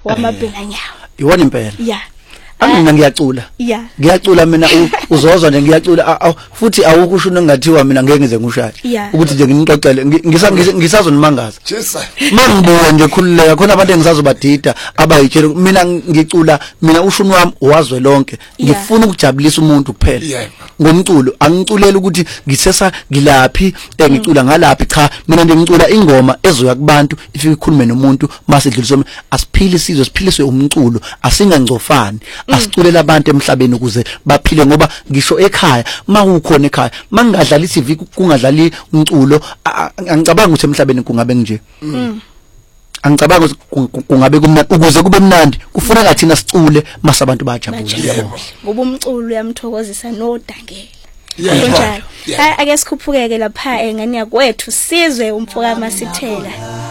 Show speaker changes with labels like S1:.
S1: wamabhela nyawo.
S2: Iwona impela.
S1: Yeah.
S2: Mina ngiyacula.
S1: Yeah.
S2: Ngiyacula mina uzozwa nje ngiyacula futhi awukusho ungathiwa mina ngeke ngize ngushaya. Ukuthi nje nginixoxele ngisazonimangaza. Mangibuka nje khululeka khona abantu engisazobadida abayitshela mina ngicula mina ushuni wami wazwe lonke. Ngifuna ukujabulisa umuntu kuphela. Ngomculo angiculela ukuthi ngisesa ngilaphi ngicula ngalapi cha mina nje ngicula ingoma ezoya kubantu ifike ikhulume nomuntu mase idluliswe asiphile isizwe siphiliswe umculo asingangcofani. Asiculela abantu emhlabeni ukuze baphile ngoba ngisho ekhaya mawukhona ekhaya mangadlala iTV kungadlali umculo angicabanga ukuthi emhlabeni kungabe nje angicabanga kungabe kumnandi ukuze kube mnandi kufuneka thina sicule mase abantu bajabula
S1: ngoba umculo uyamthokozisa nodangela. Ake sikhuphukeke lapha engane yakwethu sizwe umfoka Masithela.